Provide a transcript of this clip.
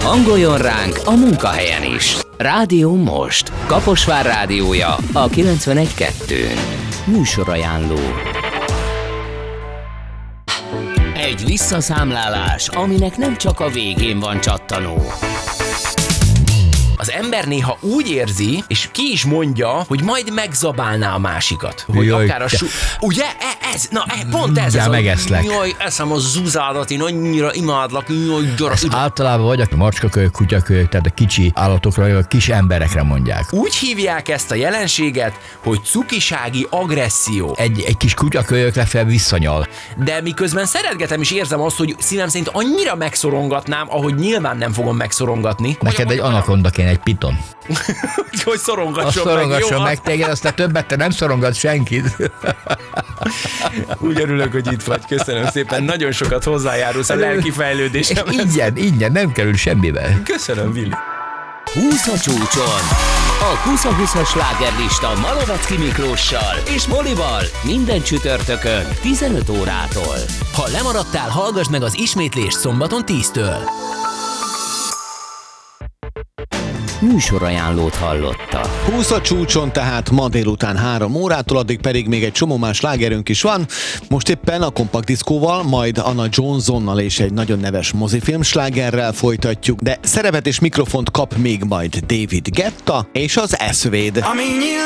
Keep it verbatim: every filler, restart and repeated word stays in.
Hangoljon ránk a munkahelyen is. Rádió Most. Kaposvár rádiója a kilencvenegy kettőn. Műsorajánló. Egy visszaszámlálás, aminek nem csak a végén van csattanó. Az ember néha úgy érzi, és ki is mondja, hogy majd megzabálná a másikat. Hogy Jaj, akár a su... Ugye? E, ez, na e, pont ez. Ja, ez megeszlek. A... Jaj, eszem a zuzádat, én annyira imádlak. Jaj, gyara, Ezt általában vagy a macskakölyök, kutyakölyök, tehát a kicsi állatokra, a kis emberekre mondják. Úgy hívják ezt a jelenséget, hogy cukisági agresszió. Egy, egy kis kutyakölyök legfeljebb visszanyal. De miközben szeretgetem és érzem azt, hogy szívem szerint annyira megszorongatnám, ahogy nyilván nem fogom megszorongatni. Neked egy anakonda kéne, egy piton. Hogy szorongasson Azt meg, szorongasson jó? meg téged, aztán többet te nem szorongat senkit. Úgy örülök, hogy itt vagy. Köszönöm szépen. Nagyon sokat hozzájárulsz a lelki fejlődésemhez. Ingyen, ingyen, nem kerül semmibe. Köszönöm, Willi. húsz a csúcson. A húsz-húszas slágerlista Malovecki Miklóssal és Molival minden csütörtökön tizenöt órától. Ha lemaradtál, hallgass meg az ismétlést szombaton tíztől. Műsorajánlót hallotta. húsz a csúcson, tehát ma délután három órától, addig pedig még egy csomó más slágerünk is van. Most éppen a Kompakt Diszkóval, majd Anna Johnsonnal és egy nagyon neves mozifilm slágerrel folytatjuk, de szerepet és mikrofont kap még majd David Guetta és az Eszvéd.